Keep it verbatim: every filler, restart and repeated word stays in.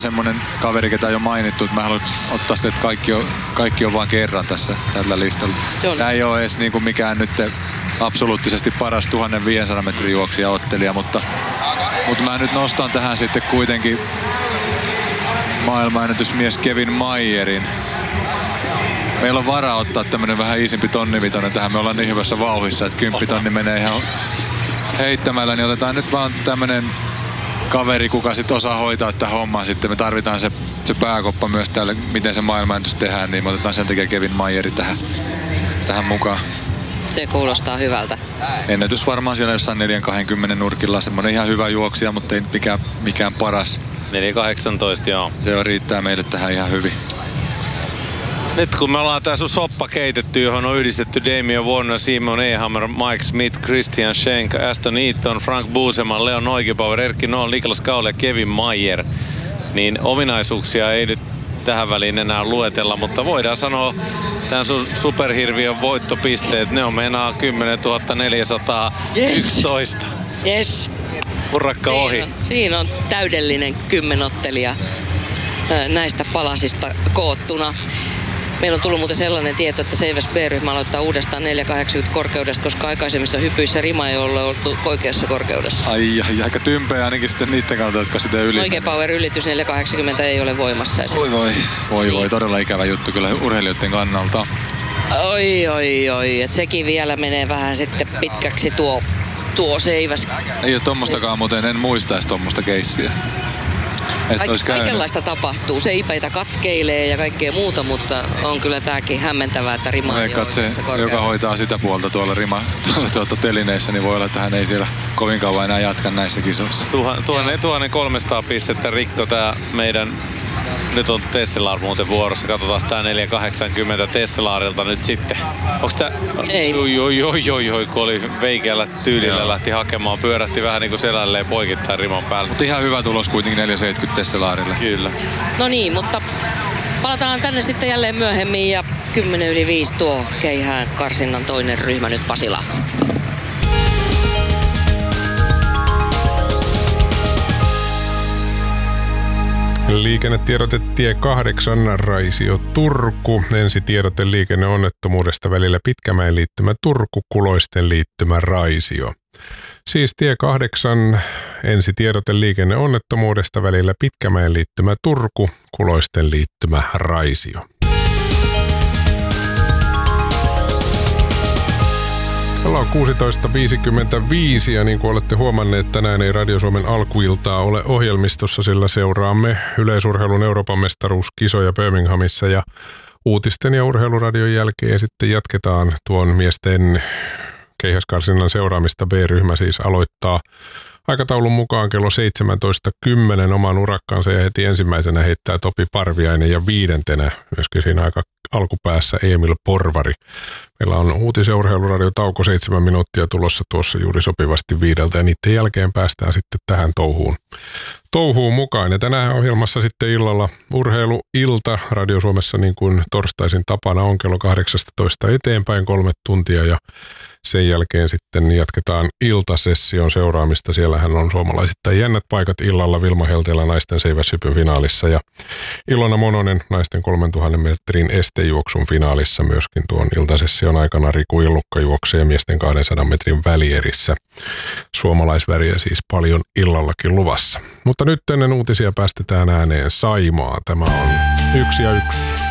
Semmoinen kaveri, ketä on jo mainittu, että mä haluan ottaa sitä, että kaikki on, kaikki on vaan kerran tässä tällä listalla. Tämä ei ole edes niin kuin mikään nyt absoluuttisesti paras tuhatviisisataa metrin juoksija ottelija, mutta, mutta mä nyt nostan tähän sitten kuitenkin maailmanennätysmies Kevin Mayerin. Meillä on varaa ottaa tämmönen vähän iisimpi tonnivitonen tähän. Me ollaan niin hyvässä vauhissa, että kymppitonni menee ihan heittämällä, niin otetaan nyt vaan tämmönen kaveri, kuka sitten osaa hoitaa tätä hommaa. Sitten me tarvitaan se, se pääkoppa myös tälle, miten se maailmanennätys tehdään, niin me otetaan sen takia Kevin Mayeri tähän, tähän mukaan. Se kuulostaa hyvältä. Ennätys varmaan siellä jossain neljä kaksikymmentä nurkilla. Semmoinen ihan hyvä juoksija, mutta ei mikään, mikään paras. neljä kahdeksantoista, joo. Se on, riittää meille tähän ihan hyvin. Nyt kun me ollaan tää sun soppa keitetty, johon on yhdistetty Damien Warner, Simon Ehammer, Mike Smith, Christian Schenk, Aston Eaton, Frank Buseman, Leon Neugebauer, Erkki Noll, Niklas Kaule ja Kevin Mayer, niin ominaisuuksia ei nyt tähän väliin enää luetella, mutta voidaan sanoa tämän sun superhirviön voittopisteet, ne on meinaa kymmenentuhatta neljäsataayksitoista. Yes. Urakka ohi. Siinä on, siinä on täydellinen kymmenottelija näistä palasista koottuna. Meillä on tullut muuten sellainen tieto, että Seiväs B-ryhmä aloittaa uudestaan neljä kahdeksankymmentä korkeudesta, koska aikaisemmissa hypyissä rima ei ole ollut oikeassa korkeudessa. Ai, ai aika tympeä ainakin sitten niiden kautta, jotka sitä ylittävät. Neugebauer ylitys neljä kahdeksankymmentä ei ole voimassa. Voi voi, voi voi, todella ikävä juttu kyllä urheilijoiden kannalta. Oi, oi, oi, et sekin vielä menee vähän sitten pitkäksi tuo, tuo Seiväs. Ei ole tommostakaan muuten, en muistaisi tommosta keissiä. Kaik- kaikenlaista tapahtuu. Seipäitä katkeilee ja kaikkea muuta, mutta on kyllä tääkin hämmentävää, että rima ei ole se, se, joka hoitaa sitä puolta tuolla rima tuolla, tuolla telineissä, niin voi olla, että hän ei siellä kovin kauan enää jatka näissä kisoissa. tuhatkolmesataa pistettä rikko tää meidän, nyt on Tesselar muuten vuorossa. Katsotaan tää neljä kahdeksankymmentä Tesselarilta nyt sitten. Onks tää? Ei. Joi, joi, joi, joi, joi, kun oli veikeällä tyylillä. Joo. Lähti hakemaan, pyörähti vähän niinku selälleen poikittain riman päälle. Mutta ihan hyvä tulos kuitenkin neljä seitsemänkymmentä Tesselarille. Kyllä. No niin, mutta palataan tänne sitten jälleen myöhemmin ja kymmenen yli viisi tuo keihään karsinnan toinen ryhmä nyt Pasilaan. Liikennetiedote tie kahdeksan Raisio Turku. Ensi tiedote liikenneonnettomuudesta välillä Pitkämäen liittymä Turku, Kuloisten liittymä Raisio. Siis tie kahdeksan, ensi tiedote liikenneonnettomuudesta välillä Pitkämäen liittymä Turku, Kuloisten liittymä Raisio. Kello on kuusitoista viisikymmentäviisi ja niin kuin olette huomanneet, tänään ei Radio Suomen alkuiltaa ole ohjelmistossa, sillä seuraamme yleisurheilun Euroopan mestaruuskisoja Birminghamissa ja uutisten ja urheiluradion jälkeen sitten jatketaan tuon miesten keihäskarsinnan seuraamista. B-ryhmä siis aloittaa aikataulun mukaan kello seitsemäntoista kymmenen oman urakkansa ja heti ensimmäisenä heittää Topi Parviainen ja viidentenä myöskin siinä aika alkupäässä Emil Porvari. Meillä on uutis- ja urheiluradio tauko seitsemän minuuttia tulossa tuossa juuri sopivasti viideltä ja niiden jälkeen päästään sitten tähän touhuun. Touhuun mukaan ja tänään ohjelmassa sitten illalla urheiluilta Radio Suomessa niin kuin torstaisin tapana on kello kahdeksastatoista eteenpäin kolme tuntia ja sen jälkeen sitten jatketaan iltasession seuraamista. Siellähän on suomalaisittain jännät paikat illalla Vilma Helteellä naisten seiväshypyn finaalissa ja Ilona Mononen naisten kolmentuhannen metrin estejuoksun finaalissa myöskin tuon iltasession aikana. Riku Illukka juoksee miesten kahdensadan metrin välierissä. Suomalaisväriä siis paljon illallakin luvassa. Mutta nyt ennen uutisia päästetään ääneen Saimaa. Tämä on yksi ja yksi.